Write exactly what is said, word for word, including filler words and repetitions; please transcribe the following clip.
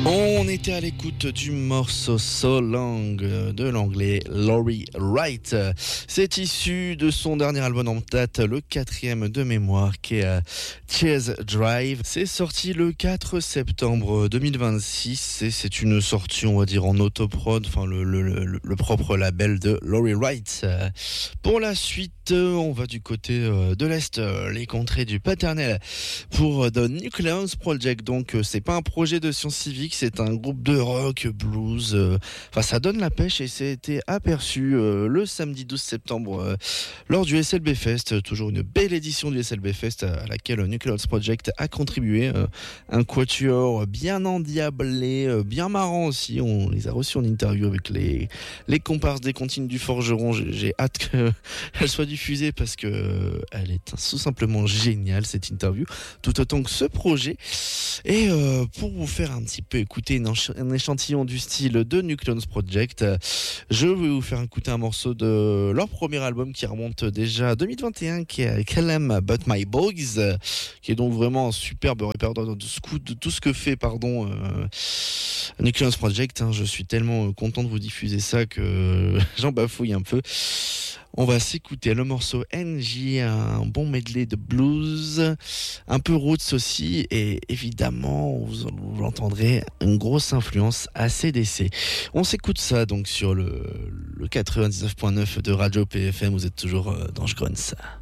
On était à l'écoute du morceau So Long de l'anglais Laurie Wright. C'est issu de son dernier album en date, le quatrième de mémoire, qui est euh, Chase Drive. C'est sorti le quatre septembre deux mille vingt-six et c'est une sortie, on va dire, en autoprod, enfin le, le, le, le propre label de Laurie Wright. Pour la suite, on va du côté de l'Est, les contrées du paternel, pour The Nucleus Project. Donc c'est pas un projet de science civique, c'est un groupe de rock, blues, euh, enfin ça donne la pêche et c'était aperçu euh, le samedi douze septembre euh, lors du S L B Fest, toujours une belle édition du S L B Fest à laquelle Nucleus Project a contribué, euh, un quatuor bien endiablé, euh, bien marrant aussi, on les a reçus en interview avec les, les comparses des Comptines du Forgeron, j'ai, j'ai hâte qu'elle soit diffusée parce que euh, elle est tout simplement géniale cette interview, tout autant que ce projet. Et euh, pour vous faire un petit peu écouter une ench- un échantillon du style de Nucleus Project, euh, je vais vous faire écouter un morceau de leur premier album qui remonte déjà à deux mille vingt et un, qui est Call Them But My Boys, euh, qui est donc vraiment un superbe répertoire de, ce coup, de tout ce que fait pardon, euh, Nucleus Project. Hein, je suis tellement content de vous diffuser ça que j'en bafouille un peu. On va s'écouter le morceau N J, un bon medley de blues, un peu roots aussi, et évidemment, vous, vous entendrez une grosse influence A C D C. On s'écoute ça donc sur le, le quatre-vingt-dix-neuf point neuf de Radio P F M, vous êtes toujours dans Jgrons.